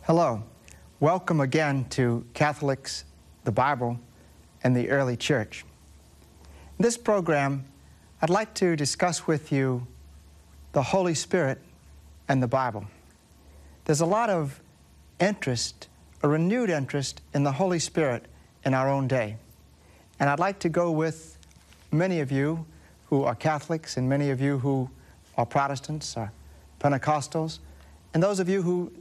Hello. Welcome again to Catholics, the Bible, and the Early Church. In this program, I'd like to discuss with you the Holy Spirit and the Bible. There's a lot of interest, a renewed interest in the Holy Spirit in our own day. And I'd like to go with many of you who are Catholics and many of you who are Protestants or Pentecostals, and those of you who